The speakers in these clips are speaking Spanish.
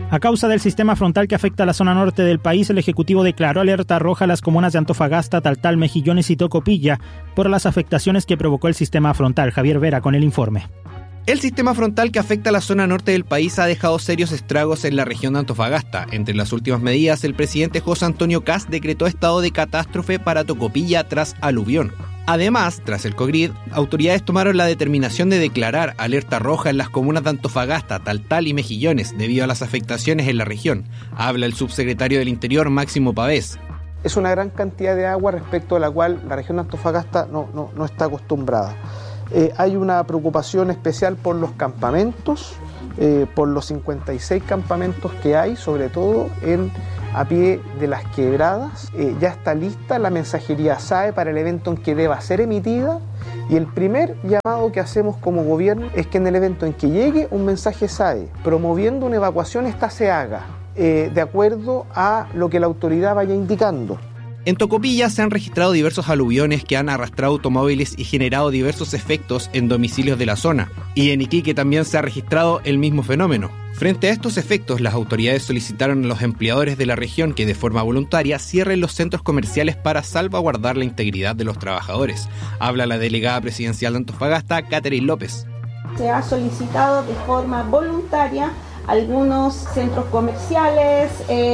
A causa del sistema frontal que afecta a la zona norte del país, el Ejecutivo declaró alerta roja a las comunas de Antofagasta, Taltal, Mejillones y Tocopilla por las afectaciones que provocó el sistema frontal. Javier Vera con el informe. El sistema frontal que afecta a la zona norte del país ha dejado serios estragos en la región de Antofagasta. Entre las últimas medidas, el presidente José Antonio Kast decretó estado de catástrofe para Tocopilla tras aluvión. Además, tras el COVID, autoridades tomaron la determinación de declarar alerta roja en las comunas de Antofagasta, Taltal y Mejillones debido a las afectaciones en la región. Habla el subsecretario del Interior, Máximo Pavés. Es una gran cantidad de agua respecto a la cual la región de Antofagasta no está acostumbrada. Hay una preocupación especial por los campamentos, por los 56 campamentos que hay, sobre todo a pie de las quebradas. Ya está lista la mensajería SAE para el evento en que deba ser emitida, y el primer llamado que hacemos como gobierno es que en el evento en que llegue un mensaje SAE promoviendo una evacuación, esta se haga de acuerdo a lo que la autoridad vaya indicando. En Tocopilla se han registrado diversos aluviones que han arrastrado automóviles y generado diversos efectos en domicilios de la zona. Y en Iquique también se ha registrado el mismo fenómeno. Frente a estos efectos, las autoridades solicitaron a los empleadores de la región que de forma voluntaria cierren los centros comerciales para salvaguardar la integridad de los trabajadores. Habla la delegada presidencial de Antofagasta, Catherine López. Se ha solicitado de forma voluntaria algunos centros comerciales,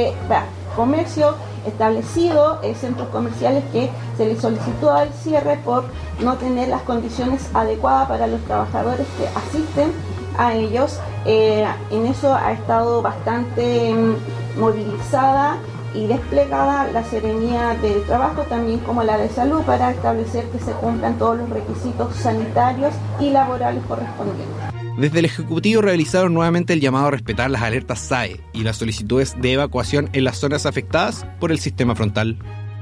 comercio establecido, centros comerciales que se les solicitó el cierre por no tener las condiciones adecuadas para los trabajadores que asisten a ellos. En eso ha estado bastante movilizada y desplegada la Seremía del Trabajo, también como la de Salud, para establecer que se cumplan todos los requisitos sanitarios y laborales correspondientes. Desde el Ejecutivo realizaron nuevamente el llamado a respetar las alertas SAE y las solicitudes de evacuación en las zonas afectadas por el sistema frontal.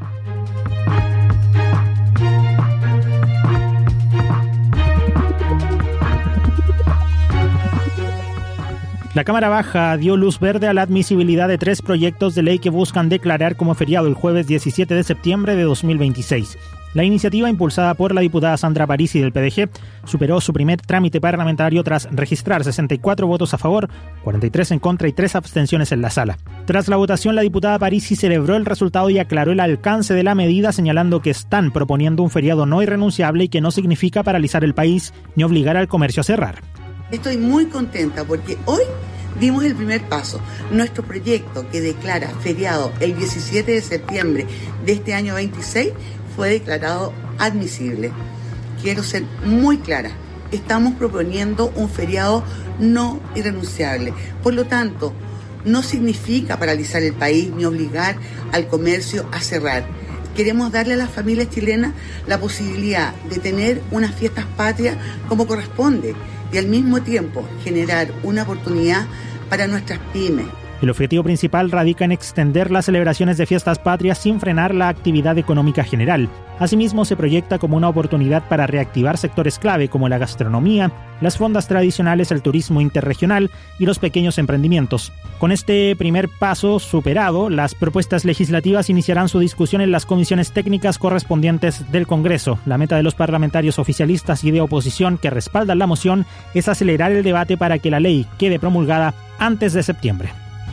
La Cámara Baja dio luz verde a la admisibilidad de 3 proyectos de ley que buscan declarar como feriado el jueves 17 de septiembre de 2026. La iniciativa, impulsada por la diputada Sandra Parisi del PDG, superó su primer trámite parlamentario tras registrar 64 votos a favor, 43 en contra y 3 abstenciones en la sala. Tras la votación, la diputada Parisi celebró el resultado y aclaró el alcance de la medida, señalando que están proponiendo un feriado no irrenunciable y que no significa paralizar el país ni obligar al comercio a cerrar. Estoy muy contenta porque hoy dimos el primer paso. Nuestro proyecto que declara feriado el 17 de septiembre de este año 26 fue declarado admisible. Quiero ser muy clara. Estamos proponiendo un feriado no irrenunciable. Por lo tanto, no significa paralizar el país ni obligar al comercio a cerrar. Queremos darle a las familias chilenas la posibilidad de tener unas fiestas patrias como corresponde y al mismo tiempo generar una oportunidad para nuestras pymes. El objetivo principal radica en extender las celebraciones de fiestas patrias sin frenar la actividad económica general. Asimismo, se proyecta como una oportunidad para reactivar sectores clave como la gastronomía, las fondas tradicionales, el turismo interregional y los pequeños emprendimientos. Con este primer paso superado, las propuestas legislativas iniciarán su discusión en las comisiones técnicas correspondientes del Congreso. La meta de los parlamentarios oficialistas y de oposición que respaldan la moción es acelerar el debate para que la ley quede promulgada antes de septiembre.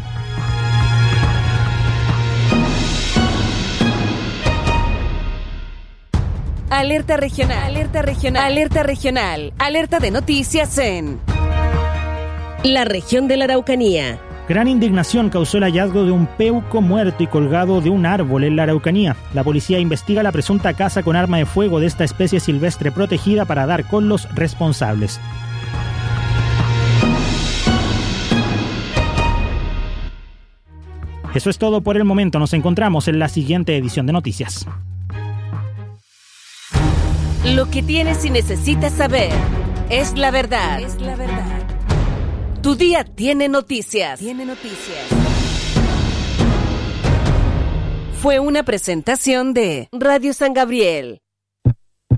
Alerta regional, alerta regional, alerta regional, alerta de noticias en la región de la Araucanía. Gran indignación causó el hallazgo de un peuco muerto y colgado de un árbol en la Araucanía. La policía investiga la presunta caza con arma de fuego de esta especie silvestre protegida para dar con los responsables. Eso es todo por el momento. Nos encontramos en la siguiente edición de Noticias. Lo que tienes y necesitas saber es la verdad. Es la verdad. Tu día tiene noticias. Fue una presentación de Radio San Gabriel.